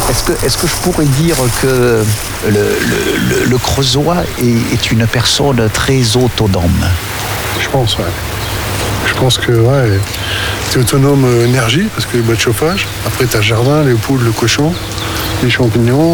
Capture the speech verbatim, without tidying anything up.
Est-ce que, est-ce que je pourrais dire que le, le, le, le Creusois est, est une personne très autonome? Je pense, ouais. Je pense que, ouais, tu es autonome énergie, parce que les boîtes de chauffage. Après, tu as le jardin, les poules, le cochon, les champignons.